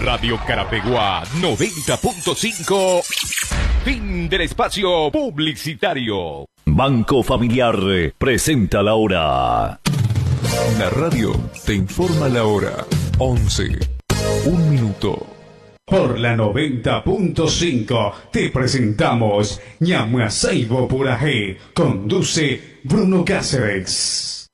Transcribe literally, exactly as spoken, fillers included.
Radio Carapeguá noventa punto cinco. Fin del espacio publicitario. Banco Familiar presenta la hora. La radio te informa la hora. once. Un minuto. Por la noventa punto cinco te presentamos Ñamhuasaibo Puraje. Conduce Bruno Cáceres.